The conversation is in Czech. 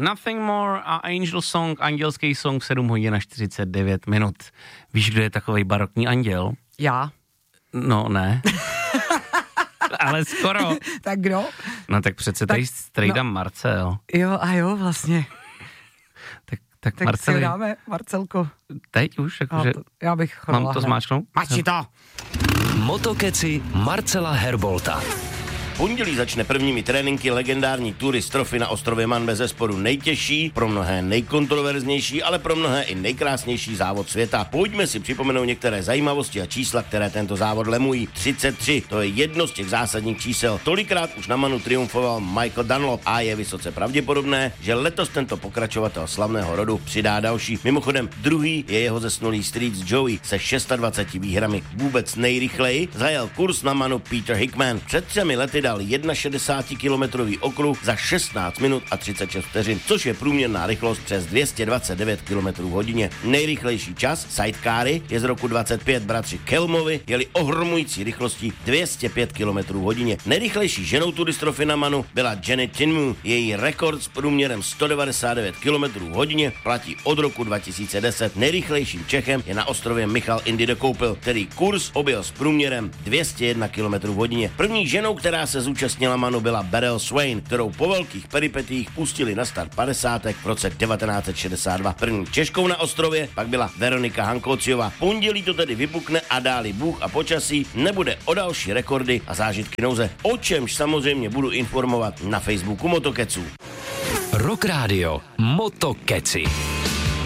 Nothing More a Angel Song, andělský song, 7 hodin a 49 minut. Víš, kdo je takovej barokní anděl? Já. No, ne. Ale skoro. Tak kdo? No tak přece tady strejda Marcel. Jo, a jo, vlastně. Tak Tak Marceli. si dáme, Marcelko. Teď už, jakože... Já bych chodila. Mám to zmáčknout? Mači to! Motokeci Marcela Herbolta. Pondělí začne prvními tréninky legendární tury Strofy na ostrově Man, bezesporu nejtěžší, pro mnohé nejkontroverznější, ale pro mnohé i nejkrásnější závod světa. Pojďme si připomenout některé zajímavosti a čísla, které tento závod lemují. 33, to je jedno z těch zásadních čísel. Tolikrát už na Manu triumfoval Michael Dunlop a je vysoce pravděpodobné, že letos tento pokračovatel slavného rodu přidá další. Mimochodem, druhý je jeho zesnulý Streets Joey se 26 výhrami. Vůbec nejrychleji zajel kurz na Manu Peter Hickman. Před 3 lety dal 61-kilometrový okruh za 16 minut a 36 vteřin, což je průměrná rychlost přes 229 km hodině. Nejrychlejší čas sidecary je z roku 25. Bratři Kelmovi jeli ohromující rychlostí 205 km hodině. Nejrychlejší ženou tury Strofy na Manu byla Jenny Tinmu. Její rekord s průměrem 199 km hodině platí od roku 2010. Nejrychlejším Čechem je na ostrově Michal Indy de Koupil, který kurz objel s průměrem 201 km hodině. První ženou, která se zúčastnila Manu, byla Beryl Swain, kterou po velkých peripetích pustili na start 50. v roce 1962. První Češkou na ostrově pak byla Veronika Hankociová. Pondělí to tedy vypukne a dáli Bůh a počasí nebude o další rekordy a zážitky nouze, o čemž samozřejmě budu informovat na Facebooku Motokeců. Rock Radio Motokeci.